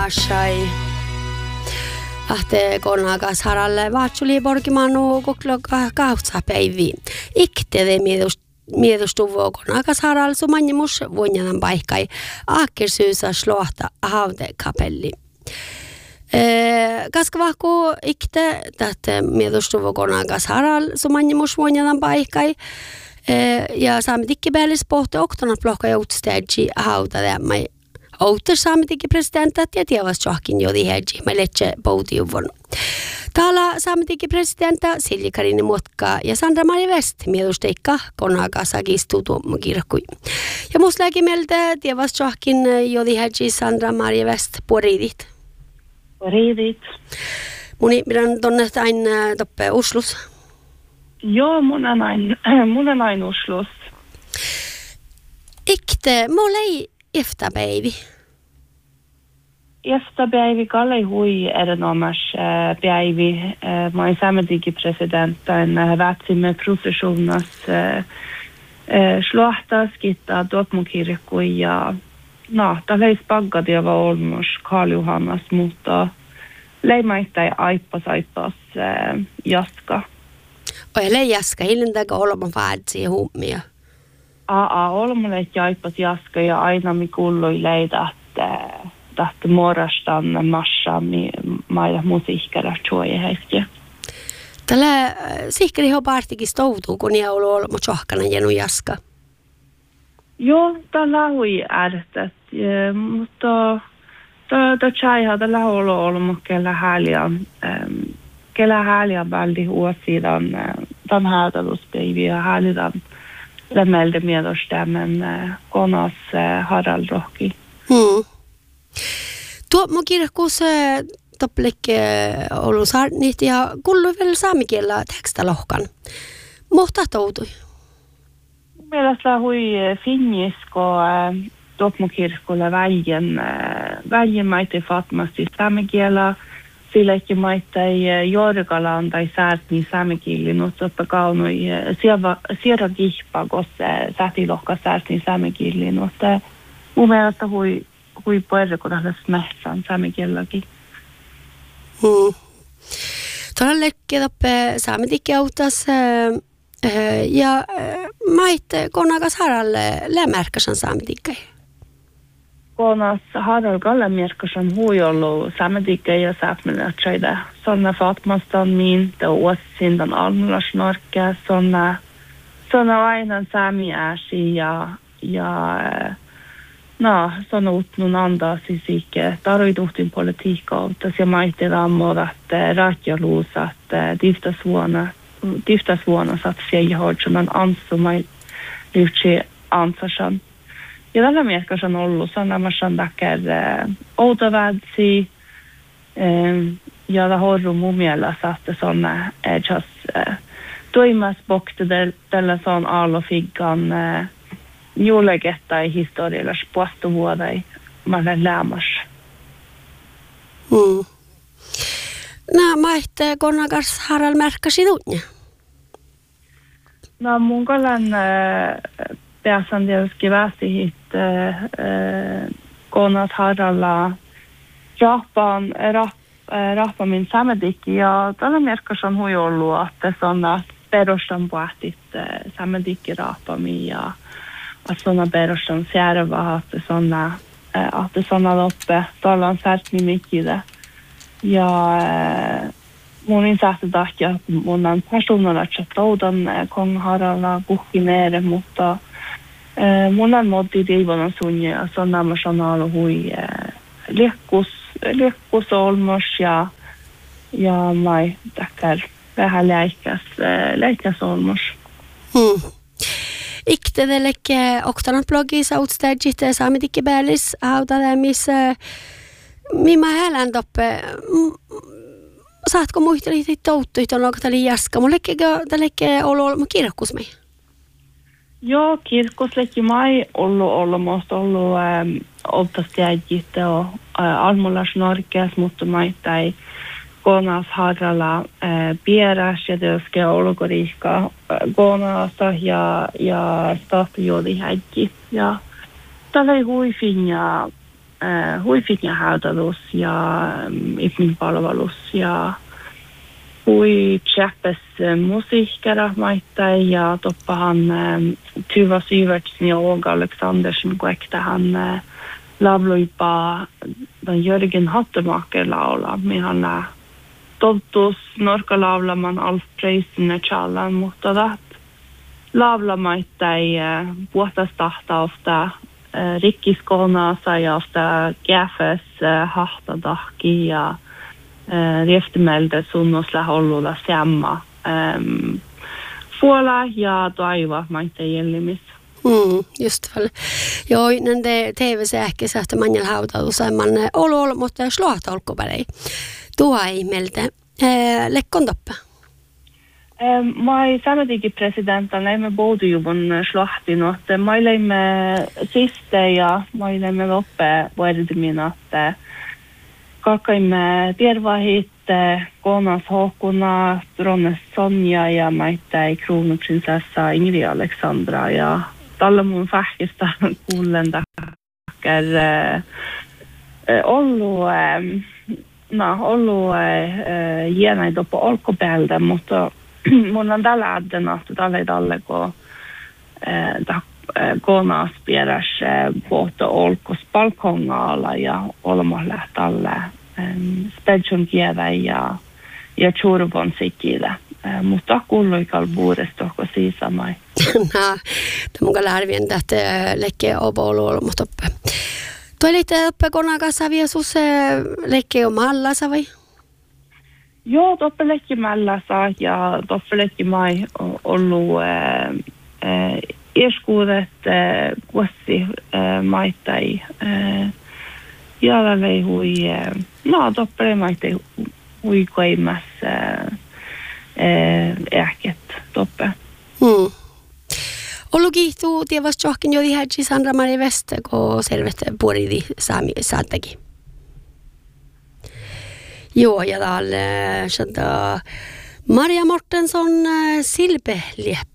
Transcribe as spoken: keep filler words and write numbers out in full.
Ashai. Ahte konakas haralle vaatsuli borgimanu koklo kautsa päivi. Iktede miedus miedustuvo konakas haral sumanjimus vuonjanan paikkai aakkersyysä slohta havde kapelli. Kaska vahku ikte tähte miedustuvo konakas haral sumanjimus vuonjanan paikkai ja saamme tikkipäällis pohti oktonat plohka joutstedji hauta tämmöi Outer saametikin presidentat ja tievas johonkin jodi hedji, mä letse poutiuvon. Täällä saametikin presidenta Silja Karini Muotka ja Sandra Maria West miedusteikka konakasakis tutuommu kirkkui. Ja musta läki mieltä tievas johonkin jodi hedji Sandra Maria West puoriidit. Puoriidit. Muni pidän tonne tain toppe Uslus. Joo, mun on ain, mun on ain Uslus. Ikte, mulla ei Eftapäivi. Eftapäivi kalle hui erinomas äh, päivi. Äh, mä oon saametikin presidentin äh, vätsimme processionas äh, äh, slåhtas kitta dopmukirkkui ja no, ta leis paggadiava olmus Karl Johannes, mutta leimaittai aippas aippas äh, jaska. Oi lei jaska, hiljentäkö olemaan vaadisia hummia? Aa, olemme jaippas jaska ja aina mi kuului leida, että tahti muodostan massa mailla musiikkara tuoja hetki. Tällä sikkeri ho partikin stoutuu, kun ei ollut olema tjohkana jenu jaska. Joo, tällä hui äärettä, mutta tämä tjaiha tällä ollut olema kellä hääliä, kellä hääliä väldi huosidan tämän häätäluspäiviä ja häälidan lämmelde miedostämmen konas Harald Rohki. Hmm. Tuo mun kirkkuus topplikke ollut saarnit ja kuului vielä saamikielä tekstalohkan. Mohta toutui? Mielestäni hui finnisko tuopmu kirkkuilla väljän, väljän maite fatmasti saamikielä. Silläkin maittai Jorgalan tai Särtni saamikieli, mutta totta kaunoi sieltä kihpa, koska sähtilohka Särtni saamikieli, mutta mun mielestä hui, hui puerrekodalla smähtsään saamikielläkin. Hmm. Tuolla lekkii toppe saamitikki autas ja maitte konakas haralle lämärkäsän saamitikkai. Konas Harald Gallamierkosson hui ollut saametikke ja saapmilla tjöitä. Såna fatmastan min, det åsindan almulasnorke, såna, såna aina saami ääsi ja, ja no, såna utnun andaa sisikke. Tarvituhtin politiikkautta ja maittetaan muodat ratjaluusat, diftasvuonna, diftasvuonna satt fjällhårdsunan ansumai lyhtsi ansasan. Ja tällä mielestä on ollut sanamassa takia outovädsi ja det har mun mielestä että se on just toimas bokte tällä se on alofiggan juulegetta i historiallis puostuvuodai mä lämmas. Hmm. No maitte konakas Harald märkäsi tunne? No mun kalan pääsän tietysti väsihit konas Haralla rahpaan rahpamin saamedikki ja tällä mielestä on hui ollut, että se on perustan puhtit saamedikki rahpami ja että se on perustan särvä, että se on että se on loppe tällä on särtni mikide ja mun insähti takia mun on personalla chattoudan kong Haralla puhkineere, mutta mun on modi riivana sunja ja se on nämä sanalla hui liekkus, liekkus olmos ja, ja mai takkar vähän läikkäs, läikkäs olmos. Hmm. Ikte deleke oktanat blogissa utstäjit saamitikki päälis hauta missä mimma hälän toppe. Saatko muistella touttuja tuon oktalin jaska? Mun lekkekö tälleke ollut kirkkus mei? Joo, kirkkoslekki mai ollut olemassa ollut ähm, oltastiäjit ja äh, almulasnorkeas, mutta maittai konas Haralla äh, pieräs ja työske olukoriikka äh, konasta ja, ja stahtijuodi häjki. Ja tällä hui fin ja äh, hui fitja hautalus ja ihmispalvelus ja hui tjäppes musiikkara maittai ja toppahan äh, Tuva Syvertsen ja Åge Aleksandersen kuektahan äh, lavluipa den Jörgen Hattemaker laula, mihan äh, toltus norka laulaman Alf Preisen ja Challan, mutta dat laulamaittai äh, puhtastahta ofta äh, rikkiskoonasa ja ofta gäfes äh, hahtadahki ja äh, rieftemelde sunnosla hollulla samma ähm, fuola ja toiva maittai jellimis. Mm, just väl. Joo, nende T V-sähkessä, että manjal hautautu saiman olu olu, mutta sluota olkopärei. Tuo ei meiltä. Eh, Lekkon toppe. Eh, mai sametikin presidentan leimme boudujuvun slahtin, että mai leimme siste ja mai leimme loppe vuoridimin, että kakaimme tiedvahit Konas Håkona, Ronnes Sonja ja maittai kruununprinsessa Ingrid Alexandra ja tällä mun fähkistä kuulen takkar äh, ollut äh, no, ollut äh, jäänä topo olkopeltä, mutta mun on tällä adden, että tällä ei tälle kun äh, Konas pieräs äh, pohto olkos balkongalla ja olmolle tälle ähm, spedjon kievä ja ja churvon sikillä. Äh, mutta kuului kalbuudesta koko sisamai. No, tämä on lärvien tähtä lekkeen oboulu, mutta tuo liittyy oppe konakassa vielä sus lekkeen omallassa vai? Joo, toppe lekki mällässä ja toppe lekki mai ollut ieskuudet kuossi maittai jalalei hui, no toppe maittai hui koimassa ähket toppe. Hmm. Ollut kiihtuu tievast johonkin jo ihätsi Sandra Marie West, kun selvet puolidi saami saategi. Joo, ja täällä Maria Mortensson Silpe Liep